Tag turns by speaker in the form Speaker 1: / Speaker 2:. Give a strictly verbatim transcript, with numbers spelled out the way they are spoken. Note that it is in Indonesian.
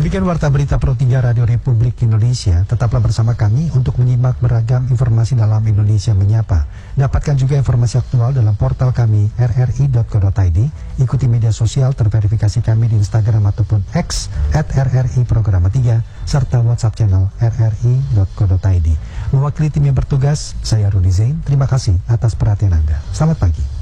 Speaker 1: Demikian Warta Berita Pro tiga Radio Republik Indonesia. Tetaplah bersama kami untuk menyimak beragam informasi dalam Indonesia Menyapa. Dapatkan juga informasi aktual dalam portal kami r r i dot co dot i d. Ikuti media sosial terverifikasi kami di Instagram ataupun X at r r i programa tiga serta WhatsApp channel r r i dot co dot i d. Mewakili tim yang bertugas, saya Rudi Zain. Terima kasih atas perhatian Anda. Selamat pagi.